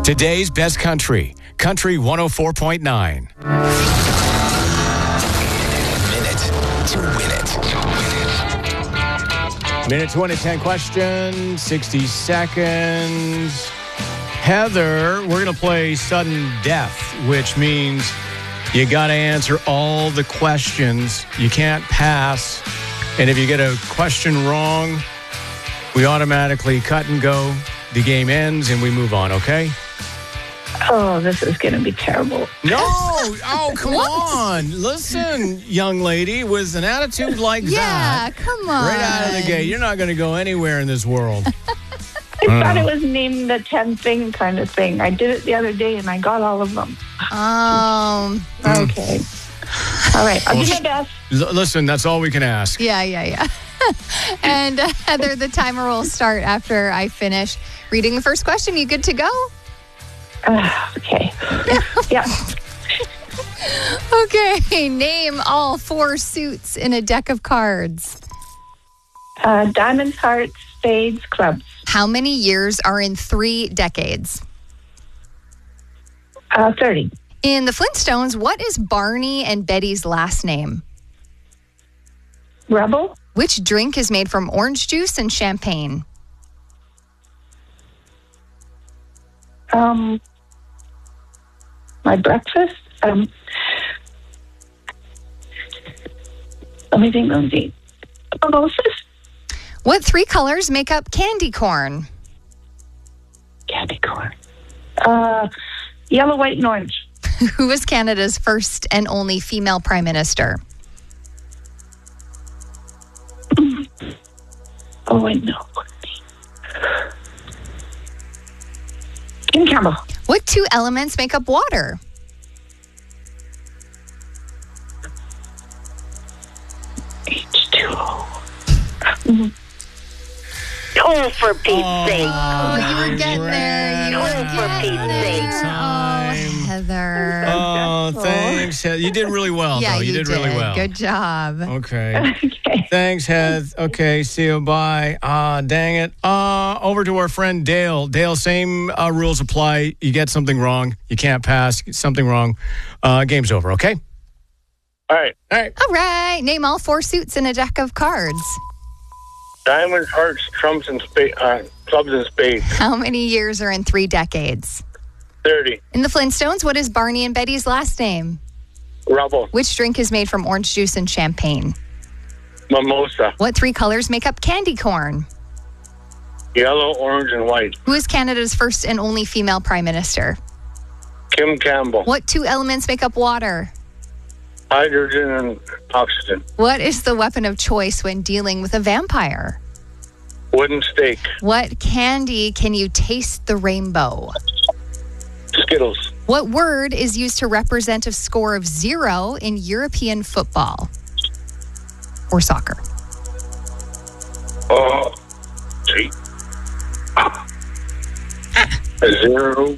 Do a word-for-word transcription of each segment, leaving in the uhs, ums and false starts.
Today's best country, Country one oh four point nine. Minute to win it. Minute to win it, ten questions, sixty seconds. Heather, we're going to play sudden death, which means you got to answer all the questions. You can't pass. And if you get a question wrong, we automatically cut and go. The game ends and we move on, okay? Oh, this is going to be terrible. No. Oh, come on. Listen, young lady, with an attitude like Yeah, that. come on. Right out of the gate. You're not going to go anywhere in this world. I thought it was name the ten thing kind of thing. I did it the other day and I got all of them. Um, Okay. All right. I'll Well, do my sh- best. L- listen, that's all we can ask. yeah, yeah, yeah. And uh, Heather, the timer will start after I finish reading the first question. You good to go? Uh, okay. Yeah. Okay. Name all four suits in a deck of cards. Uh, diamonds, hearts, spades, clubs. How many years are in three decades? Uh, thirty. In the Flintstones, what is Barney and Betty's last name? Rebel. Which drink is made from orange juice and champagne? Um, my breakfast. Um, let me think. Let me think. Mimosas. What three colors make up candy corn? Candy corn. Uh, yellow, white, and orange. Who was Canada's first and only female prime minister? Oh, wait, no. Kim Campbell. What two elements make up water? H two O. Oh, for Pete's sake. Oh, you were getting there. You were Oh, for getting Pete's sake. there. Oh, Heather. Oh, thanks. Heath. You did really well, yeah, though. You, you did, really well. Good job. Okay. Okay. Thanks, Heath. Okay, see you. Bye. Ah, dang it. Uh, over to our friend Dale. Dale, same uh, rules apply. You get something wrong, you can't pass. Something wrong, uh, game's over, okay? All right. All right. All right. Name all four suits in a deck of cards. Diamonds, hearts, trumps, and spa- uh, clubs and spades. How many years are in three decades? thirty. In the Flintstones, what is Barney and Betty's last name? Rebel. Which drink is made from orange juice and champagne? Mimosa. What three colors make up candy corn? Yellow, orange, and white. Who is Canada's first and only female prime minister? Kim Campbell. What two elements make up water? Hydrogen and oxygen. What is the weapon of choice when dealing with a vampire? Wooden stake. What candy can you taste the rainbow? Skittles. What word is used to represent a score of zero in European football or soccer? Oh, gee. A zero.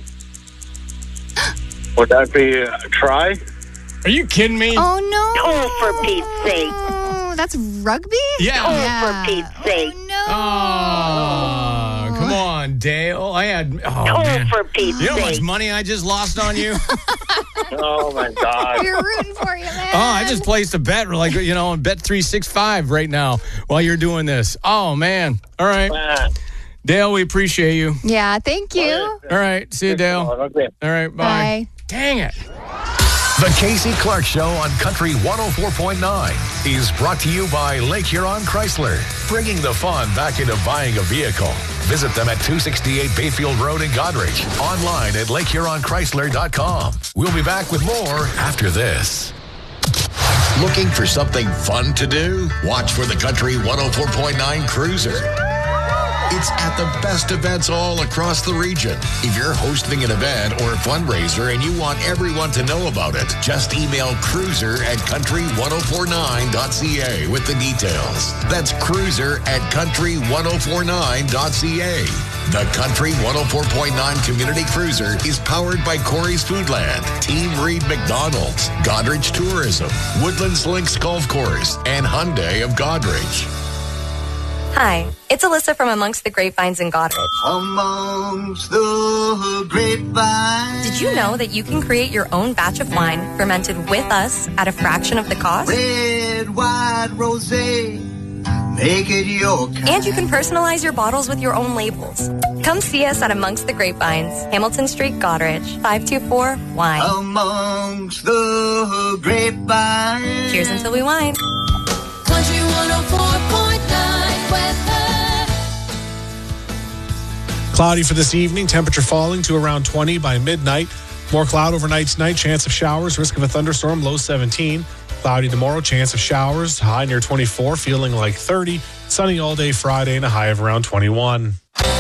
Would that be a try? Are you kidding me? Oh, no. Oh, for Pete's sake. Oh, that's rugby? Yeah. Oh, Yeah. for Pete's sake. Oh, no. Oh, come on, Dale. I had. Oh, Oh, man. for Pete's You know how much sake. money I just lost on you? Oh, my God. We're rooting for you, man. Oh, I just placed a bet, like, you know, on Bet three sixty-five right now while you're doing this. Oh, man. All right. Man. Dale, we appreciate you. Yeah, thank you. All right. See you, Dale. Okay. All right. Bye. Bye. Dang it. The Casey Clark Show on Country one oh four point nine is brought to you by Lake Huron Chrysler, bringing the fun back into buying a vehicle. Visit them at two sixty-eight Bayfield Road in Godrich. Online at lake huron chrysler dot com. We'll be back with more after this. Looking for something fun to do? Watch for the Country one oh four point nine Cruiser. It's at the best events all across the region. If you're hosting an event or a fundraiser and you want everyone to know about it, just email cruiser at country one oh four nine dot c a with the details. That's cruiser at country one oh four nine dot c a. The Country one oh four point nine Community Cruiser is powered by Corey's Foodland, Team Reed McDonald's, Godrich Tourism, Woodlands Links Golf Course, and Hyundai of Godrich. Hi, it's Alyssa from Amongst the Grapevines in Goderich. Amongst the grapevines. Did you know that you can create your own batch of wine fermented with us at a fraction of the cost? Red, white, rosé, make it your kind. And you can personalize your bottles with your own labels. Come see us at Amongst the Grapevines, Hamilton Street, Goderich, five two four wine. Amongst the grapevines. Cheers until we wine. Country one oh four point nine weather. Cloudy for this evening, temperature falling to around twenty by midnight. More cloud overnight tonight, chance of showers, risk of a thunderstorm, low seventeen. Cloudy tomorrow, chance of showers, high near twenty-four, feeling like thirty. Sunny all day Friday and a high of around twenty-one.